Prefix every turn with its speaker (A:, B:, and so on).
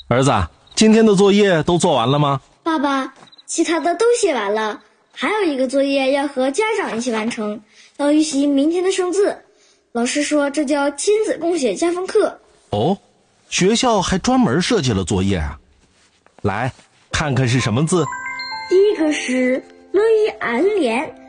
A: 儿子，今天的作业都做完了吗？
B: 爸爸，其他的都写完了，还有一个作业要和家长一起完成，要预习明天的生字。老师说这叫亲子共写加分课。
A: 哦，学校还专门设计了作业啊。来，看看是什么字。
B: 第一个是 了与安联，